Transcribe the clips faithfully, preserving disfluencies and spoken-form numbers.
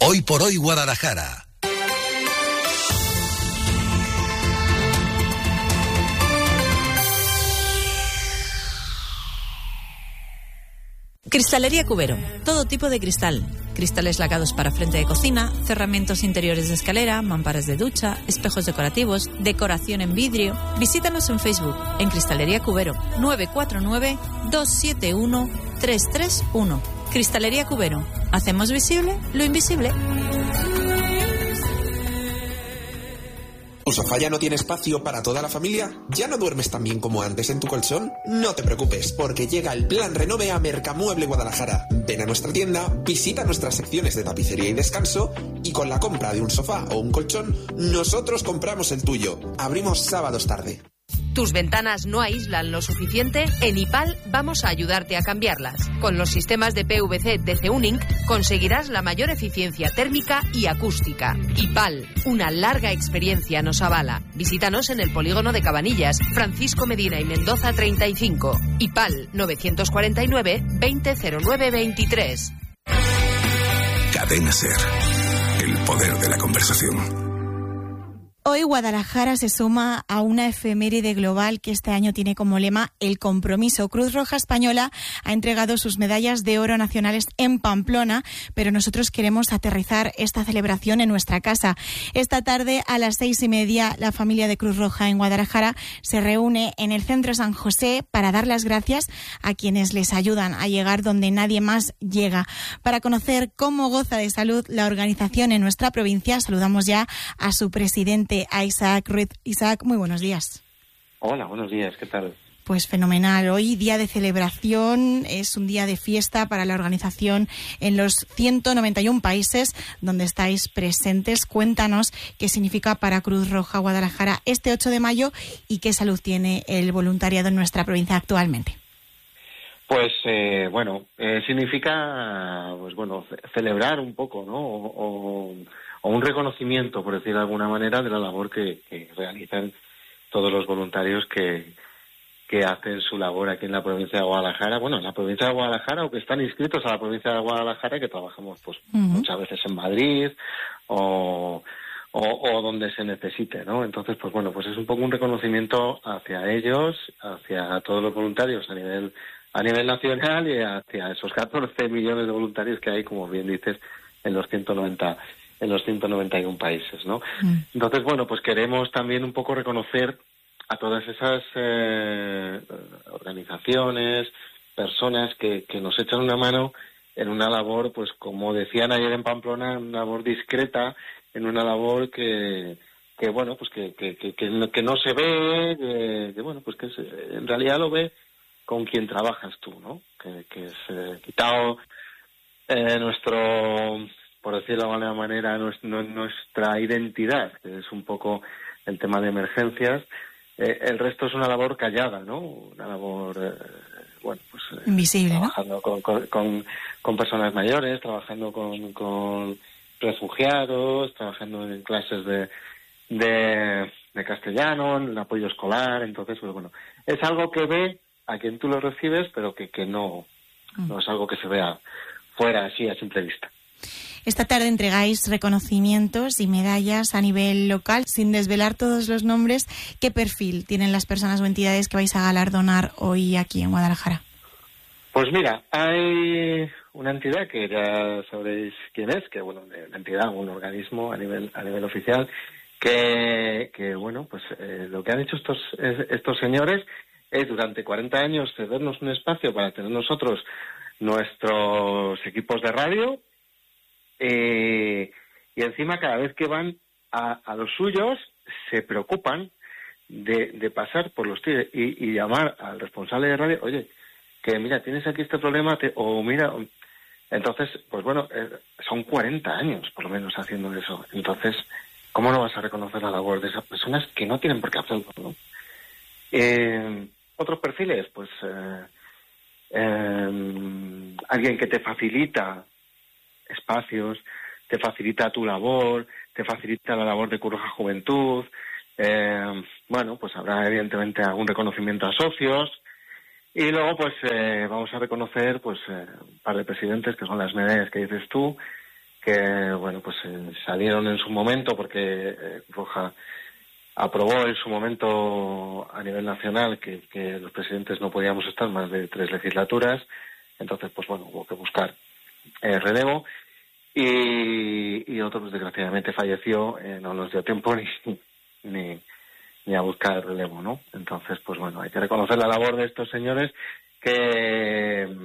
Hoy por hoy Guadalajara. Cristalería Cubero, todo tipo de cristal. Cristales lagados para frente de cocina, cerramientos interiores de escalera, mamparas de ducha, espejos decorativos, decoración en vidrio. Visítanos en Facebook, en Cristalería Cubero, nueve cuatro nueve, dos siete uno, tres tres uno. Cristalería Cubero, hacemos visible lo invisible. ¿Tu sofá ya no tiene espacio para toda la familia? ¿Ya no duermes tan bien como antes en tu colchón? No te preocupes, porque llega el Plan Renove a Mercamueble Guadalajara. Ven a nuestra tienda, visita nuestras secciones de tapicería y descanso y con la compra de un sofá o un colchón, nosotros compramos el tuyo. Abrimos sábados tarde. ¿Tus ventanas no aíslan lo suficiente? En IPAL vamos a ayudarte a cambiarlas. Con los sistemas de P V C de Ceuninc conseguirás la mayor eficiencia térmica y acústica. IPAL, una larga experiencia nos avala. Visítanos en el polígono de Cabanillas, Francisco Medina y Mendoza treinta y cinco. IPAL novecientos cuarenta y nueve, veinte cero nueve veintitrés. Cadena SER, el poder de la conversación. Hoy Guadalajara se suma a una efeméride global que este año tiene como lema el compromiso. Cruz Roja Española ha entregado sus medallas de oro nacionales en Pamplona, pero nosotros queremos aterrizar esta celebración en nuestra casa. Esta tarde a las seis y media la familia de Cruz Roja en Guadalajara se reúne en el Centro San José para dar las gracias a quienes les ayudan a llegar donde nadie más llega. Para conocer cómo goza de salud la organización en nuestra provincia, saludamos ya a su presidente, a Isaac Ruiz. Isaac, muy buenos días. Hola, buenos días, ¿qué tal? Pues fenomenal. Hoy día de celebración, es un día de fiesta para la organización en los ciento noventa y uno países donde estáis presentes. Cuéntanos qué significa para Cruz Roja Guadalajara este ocho de mayo y qué salud tiene el voluntariado en nuestra provincia actualmente. Pues eh, bueno, eh, significa pues bueno ce- celebrar un poco, ¿no? O, o, o un reconocimiento, por decir de alguna manera, de la labor que, que realizan todos los voluntarios que, que hacen su labor aquí en la provincia de Guadalajara. Bueno, en la provincia de Guadalajara, o que están inscritos a la provincia de Guadalajara, que trabajamos pues uh-huh. muchas veces en Madrid o, o, o donde se necesite, ¿no? Entonces, pues bueno, pues es un poco un reconocimiento hacia ellos, hacia todos los voluntarios a nivel a nivel nacional y hacia esos catorce millones de voluntarios que hay, como bien dices, en los ciento noventa en los ciento noventa y uno países, ¿no? Mm. Entonces, bueno, pues queremos también un poco reconocer a todas esas eh, organizaciones, personas que, que nos echan una mano en una labor, pues como decían ayer en Pamplona, una labor discreta, en una labor que, que bueno, pues que, que, que, que, no, que no se ve, que, que bueno, pues que se, en realidad lo ve con quien trabajas tú, ¿no? Que, que es eh, quitado eh, nuestro, por decirlo de alguna manera, nuestra, nuestra identidad, que es un poco el tema de emergencias. Eh, el resto es una labor callada, ¿no? Una labor, eh, bueno, pues... Eh, invisible, trabajando, ¿no? con, con, con, con personas mayores, trabajando con, con refugiados, trabajando en clases de, de, de castellano, en el apoyo escolar. Entonces, pues bueno, es algo que ve a quien tú lo recibes, pero que, que no, no es algo que se vea fuera así a simple vista. Esta tarde entregáis reconocimientos y medallas a nivel local, sin desvelar todos los nombres. ¿Qué perfil tienen las personas o entidades que vais a galardonar hoy aquí en Guadalajara? Pues mira, hay una entidad que ya sabréis quién es, que bueno, una entidad, un organismo a nivel a nivel oficial, que, que bueno, pues eh, lo que han hecho estos estos señores es durante cuarenta años cedernos un espacio para tener nosotros nuestros equipos de radio eh, y encima cada vez que van a, a los suyos se preocupan de, de pasar por los tíos y, y llamar al responsable de radio, oye, que mira, tienes aquí este problema, te, o mira, entonces, pues bueno, eh, son cuarenta años por lo menos haciendo eso. Entonces, ¿cómo no vas a reconocer la labor de esas personas que no tienen por qué hacerlo, ¿no? Eh, otros perfiles, pues eh, eh, alguien que te facilita espacios, te facilita tu labor, te facilita la labor de Cruz Roja Juventud. Eh, bueno, pues habrá evidentemente algún reconocimiento a socios y luego pues eh, vamos a reconocer pues eh, un par de presidentes que son las medallas que dices tú, que bueno, pues eh, salieron en su momento porque eh, Roja aprobó en su momento a nivel nacional que, que los presidentes no podíamos estar más de tres legislaturas, entonces pues bueno, hubo que buscar eh, relevo, y, y otro pues desgraciadamente falleció, eh, no nos dio tiempo ni, ni, ni a buscar relevo, ¿no? Entonces pues bueno, hay que reconocer la labor de estos señores que, eh,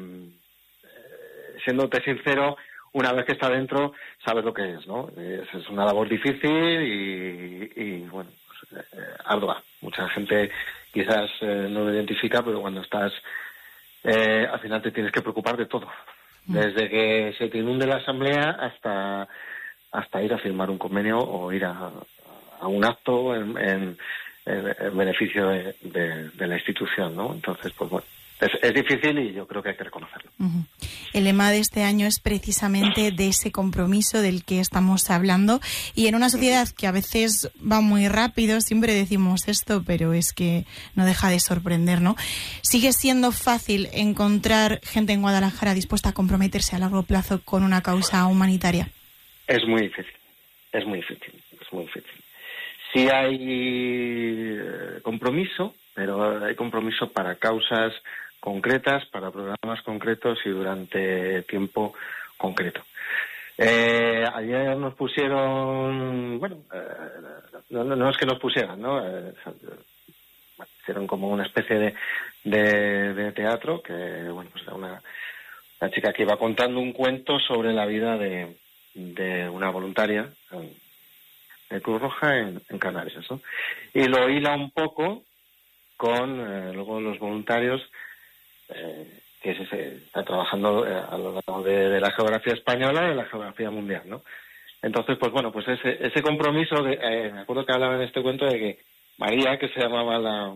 siéndote sincero, una vez que está dentro sabes lo que es, ¿no? Es, es una labor difícil y, y bueno, pues, eh, ardua. Mucha gente quizás eh, no lo identifica, pero cuando estás, eh, al final te tienes que preocupar de todo. Desde que se te inunde la asamblea hasta hasta ir a firmar un convenio o ir a, a un acto en, en, en beneficio de, de, de la institución, ¿no? Entonces, pues bueno, es, es difícil y yo creo que hay que reconocerlo. Uh-huh. El lema de este año es precisamente de ese compromiso del que estamos hablando, y en una sociedad que a veces va muy rápido, siempre decimos esto, pero es que no deja de sorprender, ¿no? ¿Sigue siendo fácil encontrar gente en Guadalajara dispuesta a comprometerse a largo plazo con una causa humanitaria? Es muy difícil, es muy difícil, es muy difícil. Sí hay compromiso, pero hay compromiso para causas concretas, para programas concretos y durante tiempo concreto. Eh, ayer nos pusieron, bueno, eh, no, no, no es que nos pusieran, ¿no? Eh, hicieron como una especie de, de, de teatro que, bueno, pues era una, una chica que iba contando un cuento sobre la vida de, de una voluntaria de Cruz Roja en, en Canarias, ¿no? Y lo hila un poco con eh, luego los voluntarios eh, que se, se está trabajando eh, a lo largo de, de la geografía española y de la geografía mundial, ¿no? Entonces, pues bueno, pues ese ese compromiso, de, eh, me acuerdo que hablaba en este cuento de que María, que se llamaba la,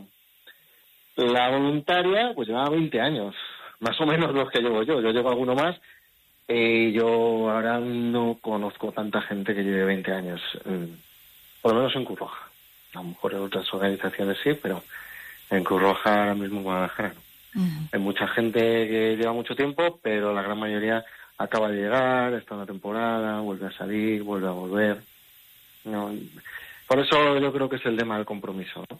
la voluntaria, pues llevaba veinte años, más o menos los que llevo yo, yo llevo alguno más, y yo ahora no conozco tanta gente que lleve veinte años, eh, por lo menos en Cruz Roja. A lo mejor en otras organizaciones sí, pero en Cruz Roja ahora mismo en Guadalajara no. Uh-huh. Hay mucha gente que lleva mucho tiempo, pero la gran mayoría acaba de llegar, está una temporada, vuelve a salir, vuelve a volver. No, por eso yo creo que es el tema del compromiso, ¿no?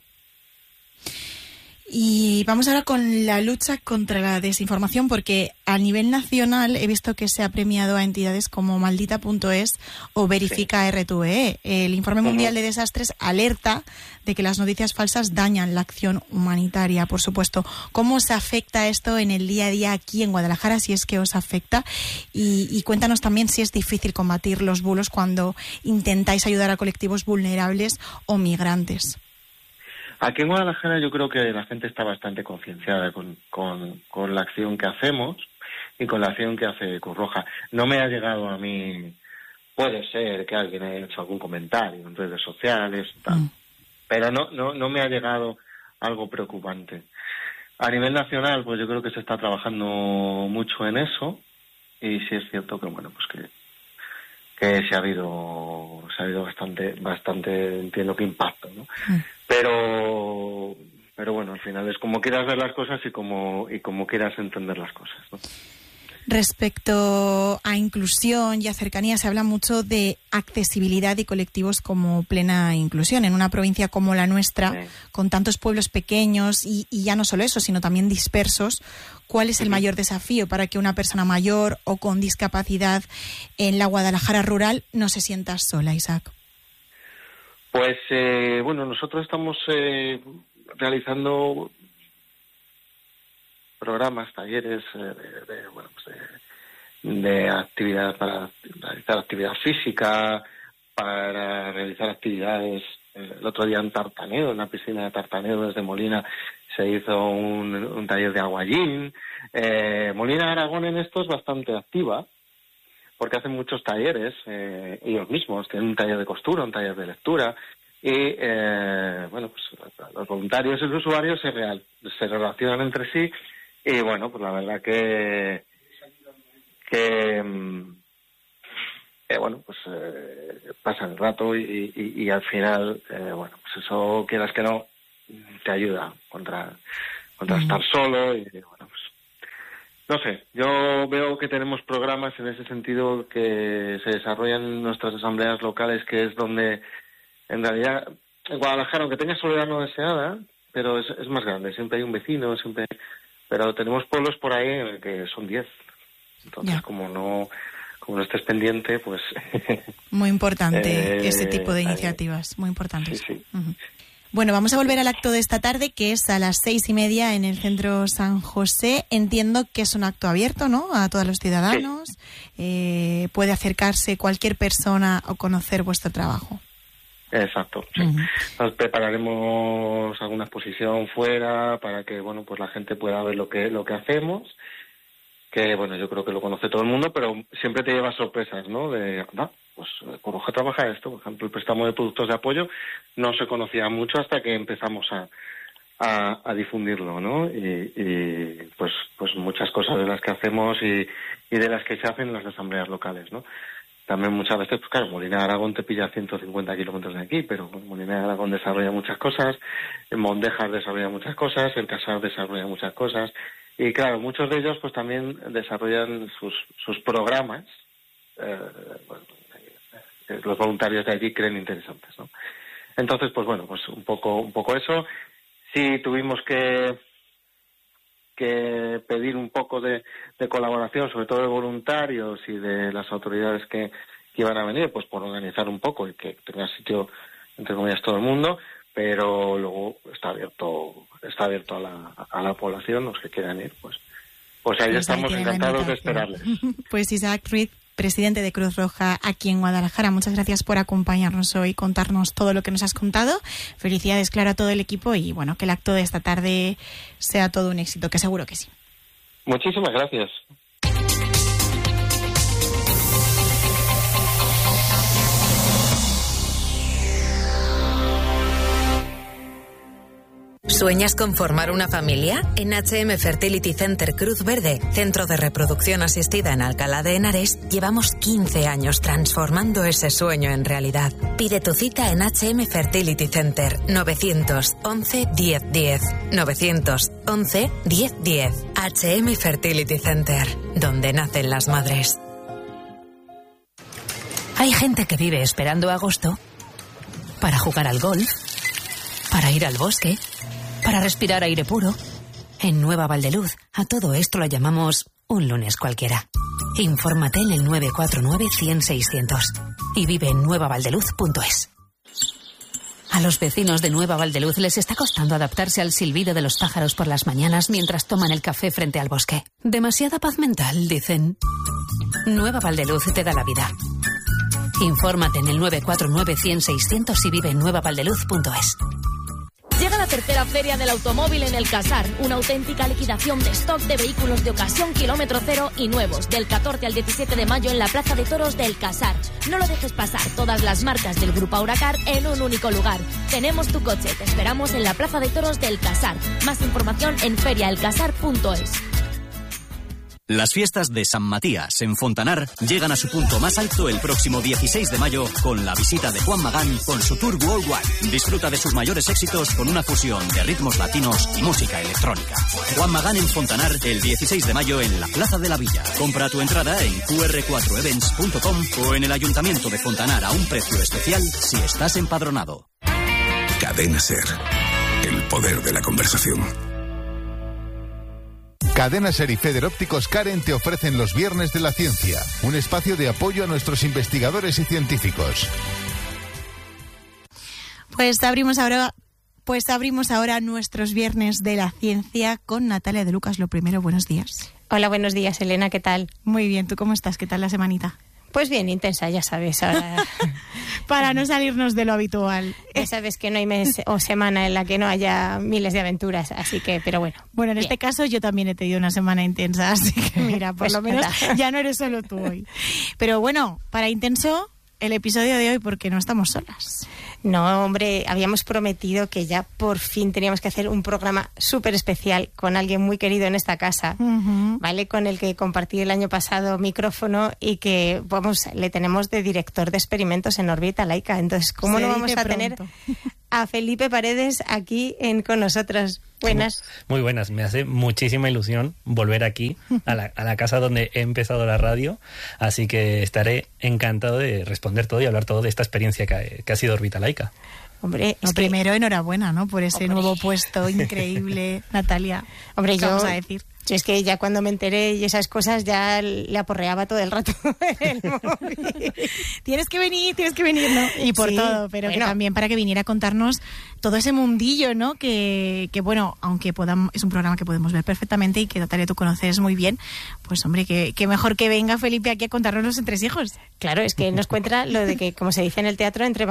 Y vamos ahora con la lucha contra la desinformación, porque a nivel nacional he visto que se ha premiado a entidades como Maldita punto es o Verifica R T V E. El Informe Mundial de Desastres alerta de que las noticias falsas dañan la acción humanitaria, por supuesto. ¿Cómo os afecta esto en el día a día aquí en Guadalajara, si es que os afecta? Y, y cuéntanos también si es difícil combatir los bulos cuando intentáis ayudar a colectivos vulnerables o migrantes. Aquí en Guadalajara yo creo que la gente está bastante concienciada con, con, con la acción que hacemos y con la acción que hace Cruz Roja. No me ha llegado a mí, puede ser que alguien haya hecho algún comentario en redes sociales, tal, mm. pero no, no, no me ha llegado algo preocupante. A nivel nacional, pues yo creo que se está trabajando mucho en eso, y sí es cierto que, bueno, pues que que se ha habido se ha habido bastante bastante entiendo que impacto, ¿no? Mm. pero pero bueno, al final es como quieras ver las cosas y como y como quieras entender las cosas, ¿no? Respecto a inclusión y a cercanía, se habla mucho de accesibilidad y colectivos como plena inclusión. En una provincia como la nuestra, sí, con tantos pueblos pequeños y, y ya no solo eso, sino también dispersos, ¿cuál es el mayor desafío para que una persona mayor o con discapacidad en la Guadalajara rural no se sienta sola, Isaac? Pues, eh, bueno, nosotros estamos eh, realizando programas, talleres eh, de, de, bueno, pues de, de actividad para realizar actividad física, para realizar actividades. El otro día en Tartanedo, en la piscina de Tartanedo desde Molina, se hizo un, un taller de aguayín. Eh, Molina de Aragón en esto es bastante activa, porque hacen muchos talleres, eh, ellos mismos, tienen un taller de costura, un taller de lectura, y eh, bueno, pues los voluntarios y los usuarios se, real, se relacionan entre sí. Y bueno, pues la verdad que que, que bueno, pues eh, pasan el rato y, y, y al final, eh, bueno, pues eso, quieras que no, te ayuda contra contra mm. estar solo y bueno, pues no sé, yo veo que tenemos programas en ese sentido que se desarrollan en nuestras asambleas locales, que es donde, en realidad, en Guadalajara, aunque tenga soledad no deseada, pero es, es más grande, siempre hay un vecino, siempre, pero tenemos pueblos por ahí que son diez. Entonces, yeah. como no como no estés pendiente, pues... Muy importante eh, este tipo de iniciativas, eh, muy importantes. Sí, sí. Uh-huh. Bueno, vamos a volver al acto de esta tarde, que es a las seis y media en el Centro San José. Entiendo que es un acto abierto, ¿no?, a todos los ciudadanos. Sí. Eh, puede acercarse cualquier persona o conocer vuestro trabajo. Exacto, sí. Uh-huh. Nos prepararemos alguna exposición fuera para que, bueno, pues la gente pueda ver lo que lo que hacemos. Que, bueno, yo creo que lo conoce todo el mundo, pero siempre te lleva sorpresas, ¿no? De, ah, pues Cruz Roja trabaja esto. Por ejemplo, el préstamo de productos de apoyo no se conocía mucho hasta que empezamos a, a, a difundirlo, ¿no? Y, y pues pues muchas cosas de las que hacemos y, y de las que se hacen en las asambleas locales, ¿no? También muchas veces, pues claro, Molina de Aragón te pilla ciento cincuenta kilómetros de aquí, pero Molina de Aragón desarrolla muchas cosas, Mondejar desarrolla muchas cosas, el Casar desarrolla muchas cosas. Y claro, muchos de ellos pues también desarrollan sus sus programas, eh, bueno, eh, los voluntarios de allí creen interesantes, ¿no? Entonces, pues bueno, pues un poco un poco eso. Sí tuvimos que que pedir un poco de, de colaboración, sobre todo de voluntarios y de las autoridades que, que iban a venir, pues por organizar un poco y que tenga sitio, entre comillas, todo el mundo. Pero luego está abierto está abierto a la a la población, los que quieran ir, pues pues ahí pues estamos encantados de esperarles. Pues Isaac Ruiz, presidente de Cruz Roja aquí en Guadalajara, muchas gracias por acompañarnos hoy, contarnos todo lo que nos has contado. Felicidades, claro, a todo el equipo y bueno, que el acto de esta tarde sea todo un éxito, que seguro que sí. Muchísimas gracias. ¿Sueñas con formar una familia? En H M Fertility Center Cruz Verde, centro de reproducción asistida en Alcalá de Henares, llevamos quince años transformando ese sueño en realidad. Pide tu cita en H M Fertility Center novecientos once diez diez. novecientos once diez diez. H M Fertility Center, donde nacen las madres. Hay gente que vive esperando agosto para jugar al golf, para ir al bosque, para respirar aire puro. En Nueva Valdeluz, a todo esto lo llamamos un lunes cualquiera. Infórmate en el nueve cuatro nueve, cien, seiscientos y vive en nueva valdeluz punto es. A los vecinos de Nueva Valdeluz les está costando adaptarse al silbido de los pájaros por las mañanas mientras toman el café frente al bosque. Demasiada paz mental, dicen. Nueva Valdeluz te da la vida. Infórmate en el nueve cuatro nueve, cien, seiscientos y vive en nueva valdeluz punto es. Llega la tercera Feria del Automóvil en el Casar, una auténtica liquidación de stock de vehículos de ocasión kilómetro cero y nuevos, del catorce al diecisiete de mayo en la Plaza de Toros del Casar. No lo dejes pasar, todas las marcas del Grupo Auracar en un único lugar. Tenemos tu coche, te esperamos en la Plaza de Toros del Casar. Más información en feria el casar punto es. Las fiestas de San Matías en Fontanar llegan a su punto más alto el próximo dieciséis de mayo con la visita de Juan Magán con su tour Worldwide. Disfruta de sus mayores éxitos con una fusión de ritmos latinos y música electrónica. Juan Magán en Fontanar el dieciséis de mayo en la Plaza de la Villa. Compra tu entrada en cu erre cuatro events punto com o en el Ayuntamiento de Fontanar a un precio especial si estás empadronado. Cadena Ser, el poder de la conversación. Cadena Ser y Feder Ópticos Karen te ofrecen los Viernes de la Ciencia, un espacio de apoyo a nuestros investigadores y científicos. Pues abrimos ahora, pues abrimos ahora nuestros Viernes de la Ciencia con Natalia de Lucas. Lo primero, buenos días. Hola, buenos días, Elena, ¿qué tal? Muy bien, ¿tú cómo estás? ¿Qué tal la semanita? Pues bien, intensa, ya sabes. Ahora... Para no salirnos de lo habitual. Ya sabes que no hay mes o semana en la que no haya miles de aventuras, así que, pero bueno. Bueno, en bien. Este caso yo también he tenido una semana intensa, así que mira, por pues lo menos nada. Ya no eres solo tú hoy. Pero bueno, para intenso, el episodio de hoy, porque no estamos solas. No, hombre, habíamos prometido que ya por fin teníamos que hacer un programa súper especial con alguien muy querido en esta casa, uh-huh. ¿vale? Con el que compartí el año pasado micrófono y que, vamos, le tenemos de director de experimentos en órbita laica. Entonces, ¿cómo Se no vamos a pronto. tener a Felipe Paredes aquí en, con nosotros. Buenas. Muy buenas, me hace muchísima ilusión volver aquí a la, a la casa donde he empezado la radio, así que estaré encantado de responder todo y hablar todo de esta experiencia que, que ha sido Orbitalaica. Hombre, no, primero que... enhorabuena, ¿no? Por ese Hombre. nuevo puesto increíble, Natalia. Hombre, ¿qué yo, vamos a decir? Yo es que ya cuando me enteré y esas cosas ya le aporreaba todo el rato el móvil. Tienes que venir, tienes que venir, ¿no? Y por sí, todo, pero bueno. que también para que viniera a contarnos todo ese mundillo, ¿no? Que, que bueno, aunque podamos, es un programa que podemos ver perfectamente y que Natalia tú conoces muy bien, pues hombre, que, que mejor que venga Felipe aquí a contarnos los entresijos. Claro, es que nos cuenta lo de que, como se dice en el teatro, entre